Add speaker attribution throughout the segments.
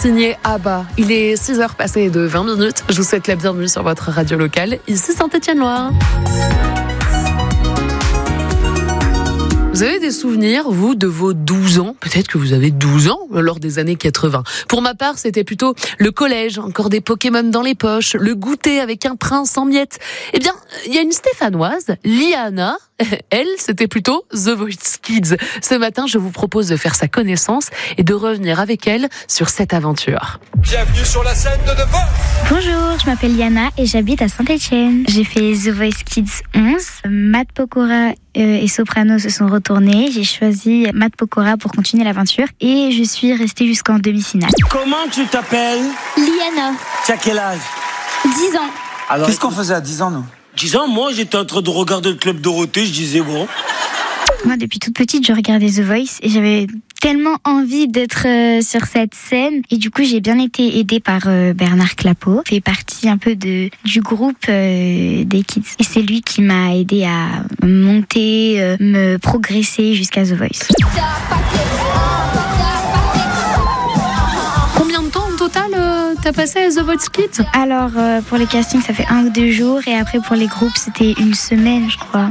Speaker 1: signé ABBA. Il est 6h passées de 20 minutes. Je vous souhaite la bienvenue sur votre radio locale, ici Saint-Étienne-Loire. Vous avez des souvenirs, vous, de vos 12 ans? Peut-être que vous avez 12 ans lors des années 80. Pour ma part, c'était plutôt le collège, encore des Pokémon dans les poches, le goûter avec un prince en miettes. Eh bien, il y a une Stéphanoise, Liana. Elle, c'était plutôt The Voice Kids. Ce matin, je vous propose de faire sa connaissance et de revenir avec elle sur cette aventure.
Speaker 2: Bienvenue sur la scène de The Voice.
Speaker 3: Bonjour, je m'appelle Liana et j'habite à Saint-Étienne. J'ai fait The Voice Kids 11. Matt Pokora et Soprano se sont retournés. J'ai choisi Matt Pokora pour continuer l'aventure et je suis restée jusqu'en demi-finale.
Speaker 4: Comment tu t'appelles?
Speaker 3: Liana,
Speaker 4: Tu as quel âge?
Speaker 3: 10 ans.
Speaker 4: Alors,
Speaker 5: Qu'est-ce qu'on faisait à 10 ans, nous?
Speaker 4: 10 ans, moi, j'étais en train de regarder le Club Dorothée, je disais, bon.
Speaker 3: Moi, depuis toute petite, je regardais The Voice et j'avais tellement envie d'être sur cette scène. Et du coup, j'ai bien été aidée par Bernard Clapeau. Il fait partie un peu du groupe des kids. Et c'est lui qui m'a aidée à monter, me progresser jusqu'à The Voice.
Speaker 1: Combien de temps au total t'as passé à The Voice Kids?
Speaker 3: Alors, pour les castings, ça fait 1 ou 2 jours. Et après, pour les groupes, c'était 1 semaine, je crois.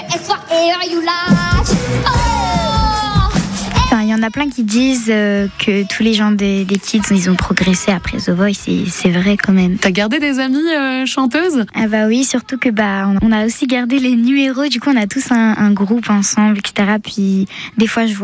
Speaker 3: Enfin, il y en a plein qui disent que tous les gens des kids, ils ont progressé après The Voice. Et c'est vrai quand même.
Speaker 1: T'as gardé des amies chanteuses?
Speaker 3: Ah bah oui, surtout que on a aussi gardé les numéros. Du coup, on a tous un groupe ensemble, etc. Puis, des fois, je vois